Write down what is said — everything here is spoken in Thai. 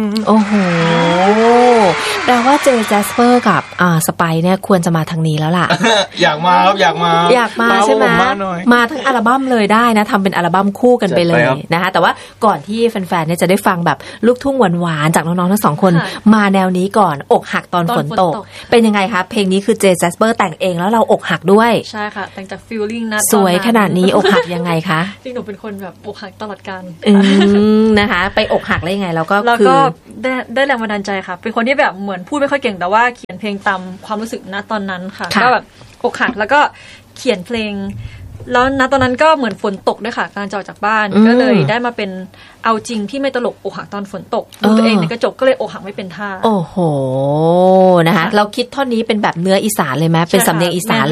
โอ้โหแปลว่าเจแจสเปอร์กับสไปเนี่ยควรจะมาทางนี้แล้วล่ะอยากมาครับอยากมาใช่ไหมมาทั้งอัลบั้มเลยได้นะทำเป็นอัลบั้มคู่กันไปเลยนะคะแต่ว่าก่อนที่แฟนๆเนี่ยจะได้ฟังแบบลูกทุ่งหวานๆจากน้องๆทั้งสองคนมาแนวนี้ก่อนอกหักตอนฝนตกเป็นยังไงคะเพลงนี้คือเจแจสเปอร์แต่งเองแล้วเราอกหักด้วยใช่ค่ะแต่งจากฟีลลิ่งนะสวยขนาดนี้อกหักยังไงคะจริงหนูเป็นคนแบบอกหักตลอดกาลนะคะไปอกหักได้ยังไงแล้วก็ได้แรงบันดาลใจค่ะเป็นคนที่แบบเหมือนพูดไม่ค่อยเก่งแต่ว่าเขียนเพลงตามความรู้สึกณตอนนั้นค่ะก็แบบอกหักแล้วก็เขียนเพลงแล้วณตอนนั้นก็เหมือนฝนตกด้วยค่ะการจะออกจากบ้านก็เลยได้มาเป็นเอาจริงที่ไม่ตลกอกหักตอนฝนตกดูตัวเองในกระจกก็เลยอกหักไม่เป็นท่าโอ้โหนะคะเราคิดท่อนนี้เป็นแบบเนื้ออีสานเลยไหมเป็นสำเนียงอีสาน